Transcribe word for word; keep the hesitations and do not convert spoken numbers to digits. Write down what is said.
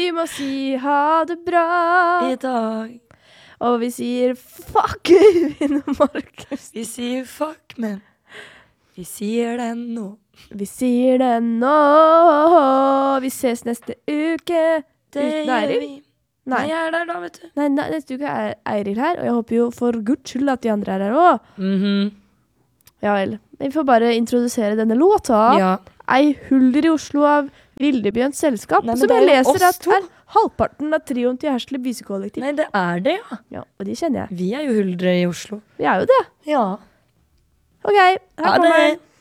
Vi må si ha det bra. I dag. Og vi sier fuck Øyvind og Markus. Vi sier fuck, men vi sier det nå. Vi sier det nå. Vi ses neste uke. Det Uten gjør Eiril? vi. Nei. Nei, jeg er der da, vet du. Nei, nei, neste uke er Eiril her, og jeg håper jo for guds skyld at de andre er her også. Mhm. Ja vel. Vi får bare introdusere denne låta. Ja. Ei hulder i Oslo av Lillebjørns selskap, Nei, men som det jeg er jo leser oss at to. er halvparten av trioen til Hersleb visekollektiv. Nei, det er det, ja. Ja, og de kjenner jeg. Vi er jo huldre i Oslo. Vi er jo det. Ja. Ok, her Ha kommer det.